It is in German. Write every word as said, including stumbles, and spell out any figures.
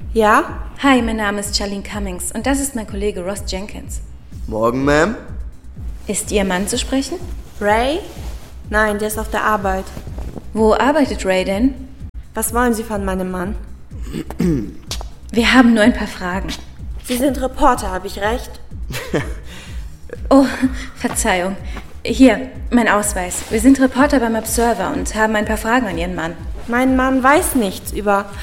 Ja? Hi, mein Name ist Charlene Cummings und das ist mein Kollege Ross Jenkins. Morgen, Ma'am. Ist Ihr Mann zu sprechen? Ray? Nein, der ist auf der Arbeit. Wo arbeitet Ray denn? Was wollen Sie von meinem Mann? Wir haben nur ein paar Fragen. Sie sind Reporter, habe ich recht? Oh, Verzeihung. Hier, mein Ausweis. Wir sind Reporter beim Observer und haben ein paar Fragen an Ihren Mann. Mein Mann weiß nichts über